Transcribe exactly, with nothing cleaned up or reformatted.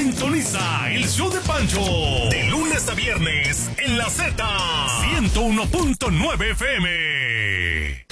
Sintoniza el show de Pancho de lunes a viernes en la Z ciento uno punto nueve F M.